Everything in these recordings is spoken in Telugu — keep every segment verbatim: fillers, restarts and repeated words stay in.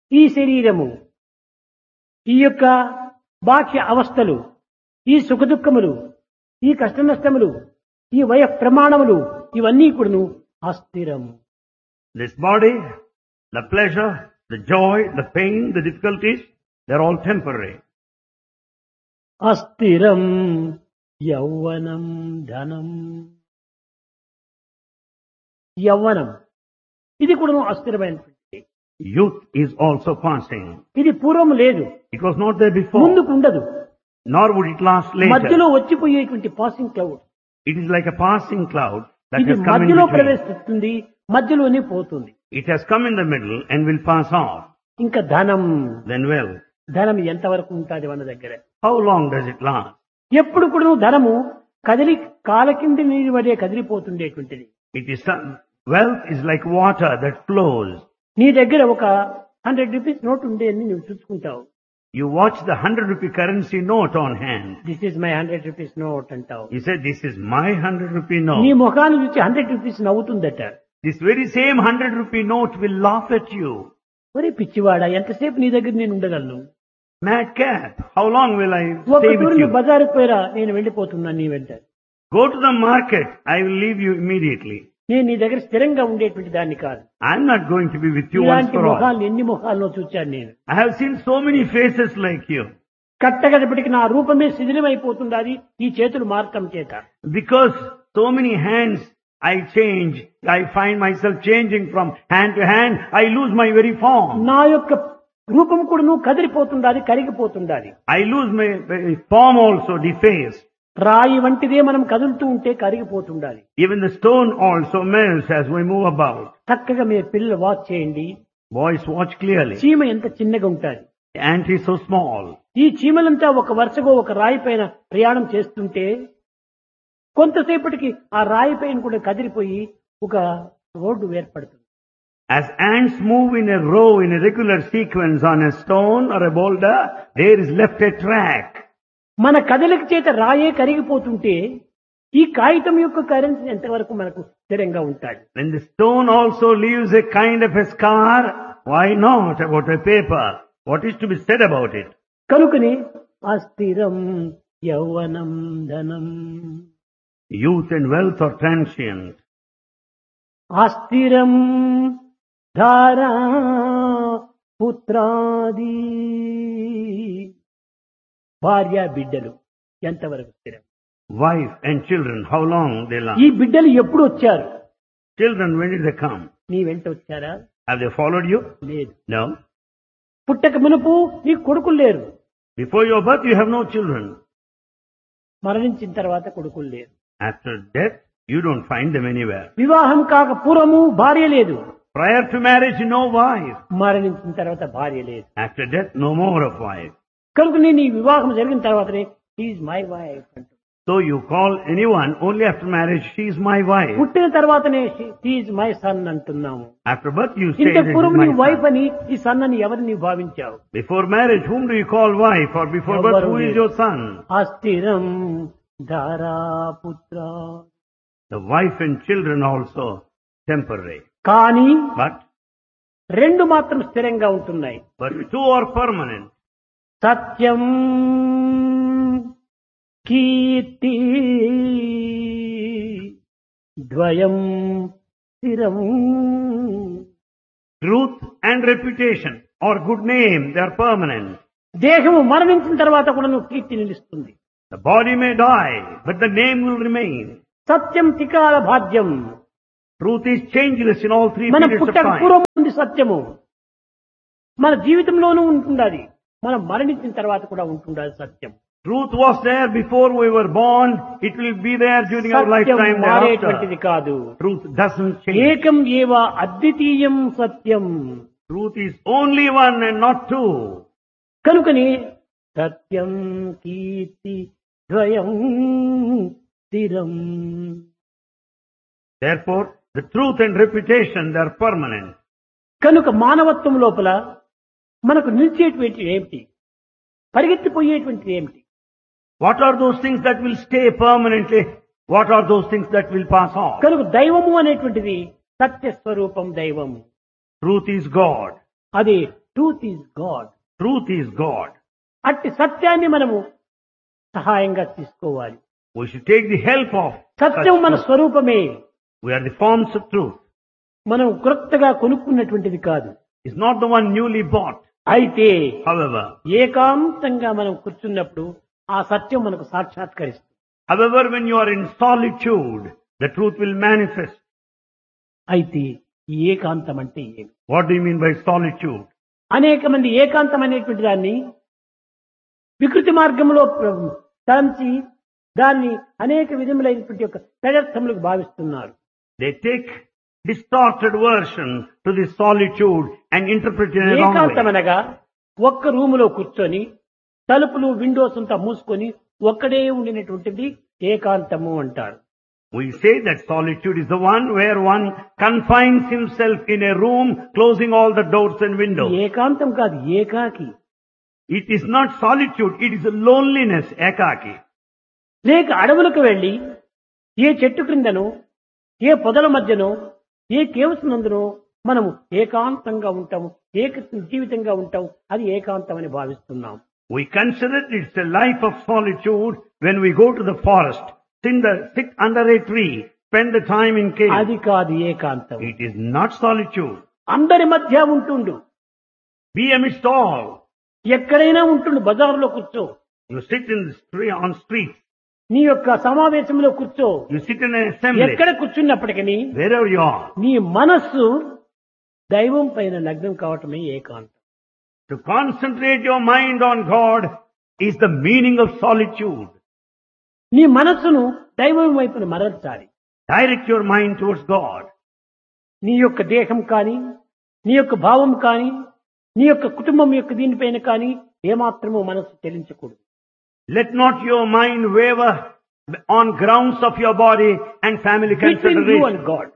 ఈ శరీరము, ఈ యొక్క బాహ్య అవస్థలు, ఈ సుఖదుఖములు, ఈ కష్ట నష్టములు, ఈ వయ ప్రమాణములు ఇవన్నీ కూడాను అస్థిరము. This body, the pleasure, the joy, the pain, the difficulties, they're all temporary. అస్థిరం యౌవనం ధనం. యౌవనం ఇది కూడాను అస్థిరమైనటువంటి. Youth is also passing. ఇది పూర్వం లేదు, It was not there before, ముందుకు ఉండదు, nor would it last మధ్యలో later. వచ్చిపోయేటువంటి passing cloud. It is like a passing cloud that ఇది has come in మధ్యలో between. ప్రవేశిస్తుంది, మధ్యలోనే పోతుంది. It has come in the middle and will pass off. ఇంకా ధనం, Then wealth. ధనం ఎంతవరకు ఉంటుంది మన దగ్గర? How long does it last? ఎప్పుడు కూడా ధనము కదిలి కాల కింద నీరు వడే కదిలిపోతుండేటువంటిది. It is some, wealth is like water that flows. నీ దగ్గర ఒక హండ్రెడ్ రూపీస్ నోట్ ఉండే అని నువ్వు చూసుకుంటావు. You watch the hundred rupee currency note on hand. This is my hundred rupees note అంటావు. You say, this is my hundred rupee నీ note. ముఖాన్ని చూసి hundred rupees నవ్వుతుందట. This very same hundred rupee note will laugh at you. ఒరే పిచ్చివాడా, ఎంతసేపు నీ దగ్గర నేను ఉండగలను? Madcap, how long will I ఒక stay టూరు with నువ్వు you? బజారుకు పోయిరా, నేను వెళ్ళిపోతున్నాను నీ వెంట. Go to the market, I will leave you immediately. నేను నీ దగ్గర స్థిరంగా ఉండేటువంటి దాన్ని కాదు. I'm not going to be with you once ఇలాంటి for all. ముఖాలు ఎన్ని ముఖాలను చూచాను నేను. I have seen so many faces like you. కట్టగడపటికి నా రూపమే శిథిలమైపోతుండాలి ఈ చేతులు మార్చడం చేత. Because so many hands I change, I find myself changing from hand to hand, I lose my very form. నా యొక్క రూపం కూడా నువ్వు కదిలిపోతుండాలి, కరిగిపోతుండాలి. I lose my very form also, defaced. రాయి వంటిదే మనం కదులుతూ ఉంటే కరిగిపోతుండాలి. Even the stone also melts as we move about. చక్కగా మీ పిల్లలు వాచ్ చేయండి. Boys, watch clearly. చీమ ఎంత చిన్నగా ఉంటుంది. The ant is so small. ఈ చీమలంతా ఒక వరుసగా ఒక రాయి పైన ప్రయాణం చేస్తుంటే కొంతసేపటికి ఆ రాయి పైన కూడా కదిలిపోయి ఒక రోడ్డు ఏర్పడుతుంది. As ants move in a row in a regular sequence on a stone or a boulder, there is left a track. మన కదలిక చేత రాయే కరిగిపోతుంటే ఈ కాగితం యొక్క కరెన్సీ ఎంతవరకు మనకు స్థిరంగా ఉంటాడు. When the stone also leaves a kind of a scar, why not about a paper? What is to be said about it? కనుకని అస్థిరం యౌవనం ధనం. Youth and wealth are transient. అస్థిరం ధారా పుత్రాది. భార్య బిడ్డలు ఎంతవరకు స్థిరం? Wife and children, how long they last? ఈ బిడ్డలు ఎప్పుడు వచ్చారు? Children, when did they come? నీ వెంట వచ్చారా? Have they followed you? లేదు. No. పుట్టక మునుపు నీకు కొడుకులు లేరు. Before your birth, you have no children. మరణించిన తర్వాత కొడుకులు లేరు. After death, you don't find them anywhere. వివాహం కాక పూర్వము భార్య లేదు. Prior to marriage, no wife. మరణించిన తర్వాత భార్య లేదు. After death, no more of wife. కనుక నేను ఈ వివాహం జరిగిన తర్వాతనే is my wife unto. So you call anyone only after marriage, she is my wife. పుట్టిన తర్వాతనే ఈజ్ మై సన్ అంటున్నాము. After birth, you say ఇంత that is పూర్వం నీ my వైఫ్ son. అని ఈ సన్ అని ఎవరిని భావించావు? Before marriage, whom do you call wife? Or before birth, who is your son? అస్థిరం ధారాపుత్ర. The wife and children also temporary. కానీ But, రెండు మాత్రం స్థిరంగా ఉంటున్నాయి. but two are permanent. సత్యం కీర్తి ద్వయం స్థిరం. Truth and reputation or good name, they are permanent. దేహము మరణించిన తర్వాత కూడా నువ్వు కీర్తి నిలుస్తుంది. The body may die, but the name will remain. సత్యం త్రికాల భాగ్యం. Truth is changeless in all three మన periods of పుట్టక time. పూర్వం ఉంది సత్యము. మన జీవితంలోనూ ఉంటుండాలి, మనం మరణించిన తర్వాత కూడా ఉంటుండాలి సత్యం. Truth was there before we were born. It will be there during our Satyam lifetime మారేటువంటిది thereafter. కాదు. Truth doesn't change. ఏకం ఏవ అద్వితీయం సత్యం. Truth is only one and not two. కనుకని సత్యం కీర్తి ద్వయం స్థిరం. Therefore, the truth and reputation, they are permanent. కనుక మానవత్వం లోపల మనకు నిలిచేటువంటి ఏమిటి, పరిగెత్తిపోయేటువంటిది ఏమిటి? What are those things that will stay permanently? What are those things that will pass off? కనుక దైవము అనేటువంటిది సత్య స్వరూపం. దైవము Truth is God. అది truth is God. Truth is God. అట్టి సత్యాన్ని మనము సహాయంగా తీసుకోవాలి. We should take the help of such సత్యం మన truth. స్వరూపమే. We are the forms of truth. మనం క్రొత్తగా కొనుక్కున్నటువంటిది కాదు. It's not the one newly bought. అయితే However, ఏకాంతంగా మనం కూర్చున్నప్పుడు ఆ సత్యం మనకు సాక్షాత్కరిస్తుంది. however, when you are in solitude, the truth will manifest. అయితే ఈ ఏకాంతం అంటే ఏమి? What do you mean by solitude? అనేక మంది ఏకాంతం అనేటువంటి దాన్ని వికృతి మార్గంలో తాంచి దాన్ని అనేక విధములైనటువంటి యొక్క పెడర్థములకు భావిస్తున్నారు. They take distorted version to this solitude and interpret it in a wrong ఏకాంతం way. అనగా ఒక్క రూములో కూర్చొని తలుపులు విండోస్ అంతా మూసుకొని ఒక్కడే ఉండినటువంటిది ఏకాంతము అంటారు. We say that solitude is the one where one confines himself in a room, closing all the doors and windows. ఏకాంతం కాదు, ఏకాకి. It is not solitude, it is a loneliness, ekaki. లేక అడవులకు వెళ్లి ఏ చెట్టు క్రిందనో ఏ పొదల మధ్యనో ఏ కేవ్స్ నందునో మనము ఏకాంతంగా ఉంటాము, ఏక జీవితంగా ఉంటాం. అది ఏకాంతం అని భావిస్తున్నాం. We consider it's a life of solitude when we go to the forest, sit, the, sit under a tree, spend the time in cave. అది కాదు ఏకాంతం. It is not solitude. అందరి మధ్య ఉంటుండు, Be amidst all. ఎక్కడైనా ఉంటుండు. బజార్లో కూర్చో, You sit in the street, on streets. నీ యొక్క సమావేశంలో కూర్చో, You sit in an assembly. ఎక్కడ కూర్చున్నప్పటికీ Wherever you are. నీ మనస్సు దైవం పైన లగ్నం కావటమే ఏకాంతం. To concentrate your mind on God is the meaning of solitude. నీ మనస్సును దైవం వైపున మరల్చాలి. Direct your mind towards God. నీ యొక్క దేహం కానీ, నీ యొక్క భావం కానీ, నీ యొక్క కుటుంబం యొక్క దీనిపైన కానీ ఏమాత్రమూ మనస్సు చెలించకూడదు. Let not your mind waver on grounds of your body and family Between you and consideration. God.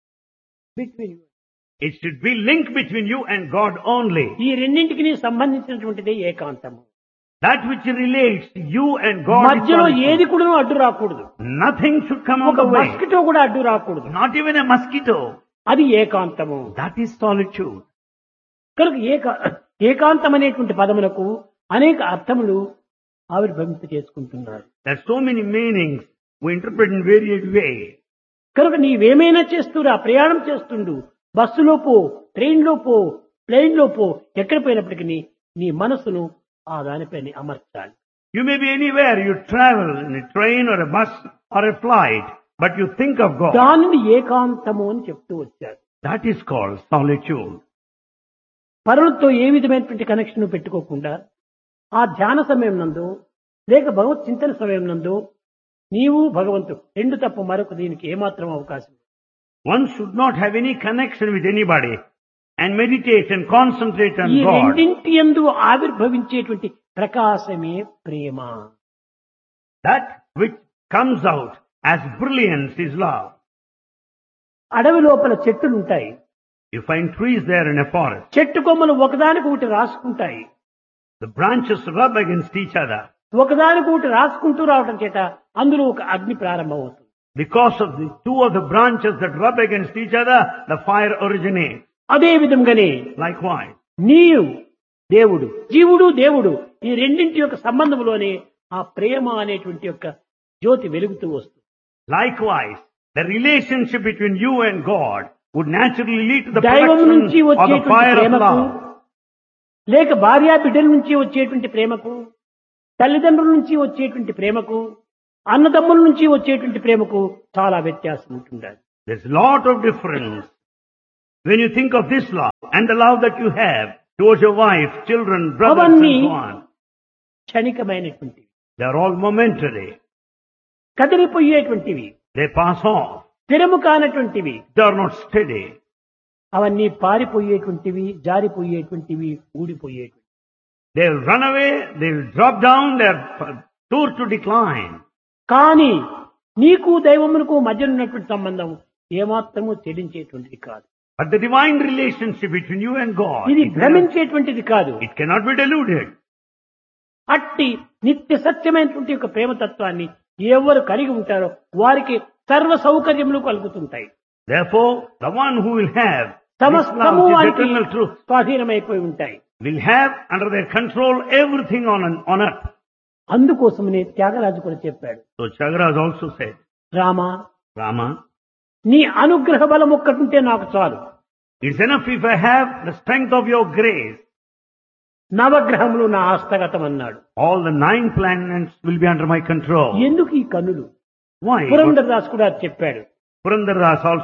Between you. It should be linked between you and God only. ఈ రెండింటికి సంబంధించినటువంటిది ఏకాంతము. That which relates you and God is మధ్యలో solitude. ఏది కూడా అడ్డు రాకూడదు. Nothing should come on ఒక the way. మస్కిటో కూడా అడ్డు రాకూడదు. Not even a mosquito. అది ఏకాంతము. That is solitude. కనుక ఏకా ఏకాంతం అనేటువంటి పదములకు అనేక అర్థములు ఆవిర్భవింప చేసుకుంటున్నారు. There are so many meanings we interpret in varied ways. కనుక నీవేమైనా చేస్తురా, ప్రయాణం చేస్తుండు, బస్సులో పో, ట్రైన్ లో పో, ప్లేన్ లో పో, ఎక్కడ పోయినప్పటికీ నీ మనసును ఆ దానిపైన అమర్చాలి. You may be anywhere, you travel in a train or a bus or a flight, but you think of God. దానిని ఏకాంతము అని చెప్తూ వచ్చారు. That is called solitude. పరులతో ఏ విధమైనటువంటి కనెక్షన్ పెట్టుకోకుండా ఆ ధ్యాన సమయం నందు లేక భగవత్ చింతన సమయం నందు నీవు భగవంతుడు రెండు తప్ప మరొక దీనికి ఏమాత్రం అవకాశం. One should not have any connection with anybody and meditate and concentrate on ఈ God. రెండింటి యందు ఆవిర్భవించేటువంటి ప్రకాశమే ప్రేమ. That which comes out as brilliance is love. అడవి లోపల చెట్టులు ఉంటాయి. You find trees there in a forest. చెట్టు కొమ్మలు ఒకదానికి ఒకటి రాసుకుంటాయి. The branches rub against each other. ఒకదానికి ఒకటి రాసుకుంటూ రావడం చేత అందులో ఒక అగ్ని ప్రారంభమవుతుంది. Because of the two of the branches that rub against each other, the fire originates. అదే విధంగానే Likewise, నీవు దేవుడు, జీవుడు దేవుడు, ఈ రెండింటి యొక్క సంబంధంలోనే ఆ ప్రేమ అనేటువంటి యొక్క జ్యోతి వెలుగుతూ వస్తుంది. likewise, the relationship between you and God would naturally lead to the దైవం నుంచి production of the వచ్చేటువంటి fire of ప్రేమకు, love. లేక భార్యా బిడ్డల నుంచి వచ్చేటువంటి ప్రేమకు, తల్లిదండ్రుల నుంచి వచ్చేటువంటి ప్రేమకు, అన్నదమ్ముల నుంచి వచ్చేటువంటి ప్రేమకు చాలా వ్యత్యాసం ఉంటుంది. There's a lot of difference when you think of this love and the love that you have towards your wife, children, brothers and అవన్నీ so on. క్షణికమైనటువంటివి, They are all momentary. కదిలిపోయేటువంటివి, They pass off. స్థిరము కానటువంటివి, They are not steady. అవన్నీ పారిపోయేటువంటివి, జారిపోయేటువంటివి, ఊడిపోయేటువంటివి. They will run away, they will drop down, they are sure to decline. కానీ నీకు దైవమునకు మధ్య ఉన్నటువంటి సంబంధం ఏమాత్రము చెల్లించేటువంటిది కాదు. But the divine relationship between you and God, ఇది it cannot, భ్రమించేటువంటిది కాదు. it cannot be deluded. అట్టి నిత్య సత్యమైనటువంటి యొక్క ప్రేమతత్వాన్ని ఎవరు కలిగి ఉంటారో వారికి సర్వ సౌకర్యములు కలుగుతుంటాయి. Therefore, the one who will have this సమస్తము love, this వారికి eternal truth, స్వాధీనమైపోయి ఉంటాయి. will have under their control everything on, on earth. అందుకోసమనే త్యాగరాజు కూడా చెప్పాడు, So Chagraj also said, Rama, Rama, నీ అనుగ్రహ బలం ఒక్కటుంటే నాకు చాలు. it's enough if I have the strength of your grace. నవగ్రహములు నా హస్తగతం అన్నాడు. All the nine planets will be under my control. ఎందుకు ఈ కన్నులు? Why? పురంధరదాస్ కూడా చెప్పాడు. Purandaras also